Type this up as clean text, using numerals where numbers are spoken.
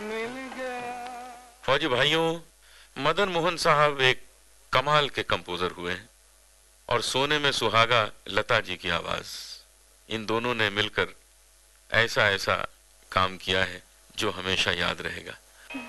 मिल गया। फौजी भाइयों, मदन मोहन साहब एक कमाल के कंपोजर हुए हैं और सोने में सुहागा लता जी की आवाज, इन दोनों ने मिलकर ऐसा ऐसा काम किया है जो हमेशा याद रहेगा।